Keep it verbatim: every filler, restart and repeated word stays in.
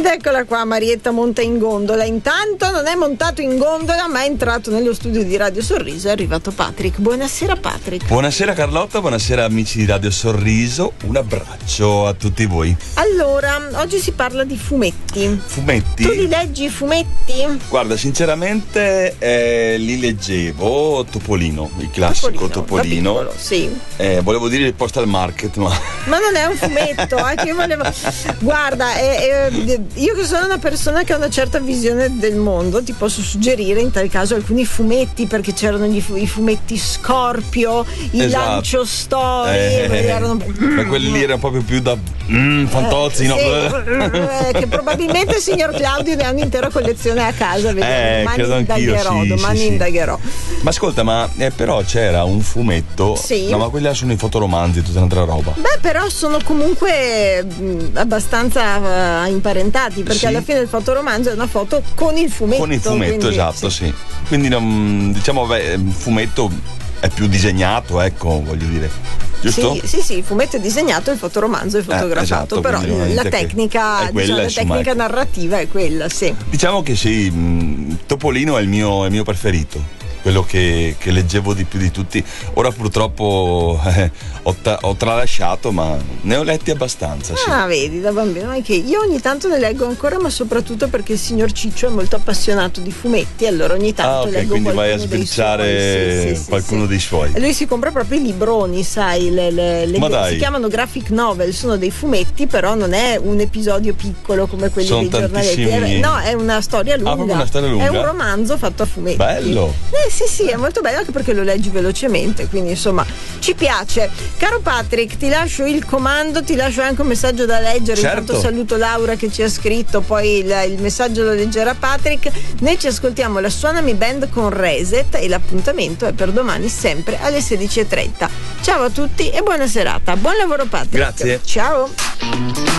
Ed eccola qua, Marietta monta in gondola. Intanto non è montato in gondola, ma è entrato nello studio di Radio Sorriso. È arrivato Patrick. Buonasera Patrick. Buonasera Carlotta, buonasera amici di Radio Sorriso. Un abbraccio a tutti voi. Allora, oggi si parla di fumetti. Fumetti? Tu li leggi i fumetti? Guarda, sinceramente eh, li leggevo Topolino, il classico Topolino. Topolino. Sì. Eh, volevo dire il Postal Market, ma. Ma non è un fumetto, anche io volevo. Guarda, eh, eh, io che sono una persona che ha una certa visione del mondo, ti posso suggerire in tal caso alcuni fumetti, perché c'erano gli, i fumetti Scorpio, i Esatto. Lancio Story, eh, erano. Ma quelli lì erano proprio più da mm, fantozzi, eh, no? Sì, eh, che probabilmente il signor Claudio ne ha un'intera collezione a casa. Eh, domani credo anch'io, indagherò, sì, domani sì, sì. indagherò. Ma ascolta, ma eh, però c'era un fumetto. Sì. No, ma quelli là sono i fotoromanzi, tutta un'altra roba. Beh, però sono comunque mh, abbastanza uh, imparentati, perché Sì. alla fine il fotoromanzo è una foto con il fumetto. Con il fumetto, quindi, esatto, sì. sì. Quindi non, diciamo, beh, il fumetto è più disegnato, ecco, voglio dire. Giusto? Sì, sì, sì, il fumetto è disegnato, il fotoromanzo è fotografato, Eh, esatto, però quindi la che tecnica, è quella, diciamo, la insomma, tecnica ecco. narrativa è quella, sì. Diciamo che sì, mh, Topolino è il mio, è il mio preferito. Quello che, che leggevo di più di tutti. Ora purtroppo eh, ho, ta- ho tralasciato, ma ne ho letti abbastanza. Sì. Ah, vedi, da bambino anche io ogni tanto ne leggo ancora, ma soprattutto perché il signor Ciccio è molto appassionato di fumetti, allora ogni tanto Ah, ok, leggo quindi vai a qualcuno dei sbirciare suoi. Sì, sì, sì, qualcuno sì. dei suoi. E lui si compra proprio i libroni, sai, le, le, le, Ma dai. si chiamano graphic novel, sono dei fumetti, però non è un episodio piccolo come quelli Sono dei giornaletti. tantissimi. È- no, è una storia lunga. Ah, proprio una storia lunga? È un romanzo fatto a fumetti. Bello. Eh sì, sì, è molto bello anche perché lo leggi velocemente, quindi insomma ci piace. Caro Patrick, ti lascio il comando, ti lascio anche un messaggio da leggere. Certo. Intanto saluto Laura che ci ha scritto, poi il, il messaggio lo leggerà Patrick. Noi ci ascoltiamo la Suonami Band con Reset e l'appuntamento è per domani sempre alle sedici e trenta. Ciao a tutti e buona serata. Buon lavoro Patrick. Grazie. Ciao.